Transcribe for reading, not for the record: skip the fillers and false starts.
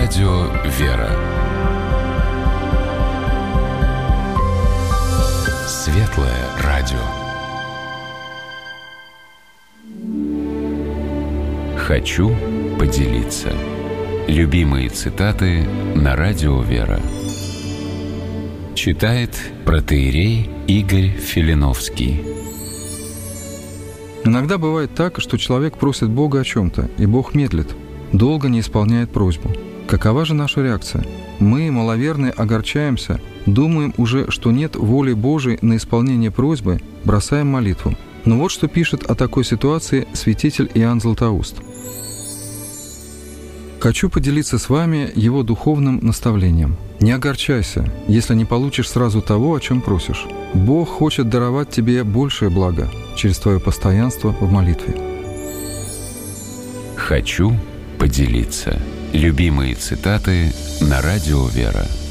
радио «Вера». Светлое радио. Хочу поделиться. Любимые цитаты на радио «Вера». Читает протоиерей Игорь Филиновский. Иногда бывает так, что человек просит Бога о чем-то, и Бог медлит, долго не исполняет просьбу. Какова же наша реакция? Мы, маловерные, огорчаемся, думаем уже, что нет воли Божией на исполнение просьбы, бросаем молитву. Но вот что пишет о такой ситуации святитель Иоанн Златоуст. «Хочу поделиться с вами его духовным наставлением. Не огорчайся, если не получишь сразу того, о чем просишь. Бог хочет даровать тебе большее благо через твое постоянство в молитве». Хочу поделиться. Любимые цитаты на радио «Вера».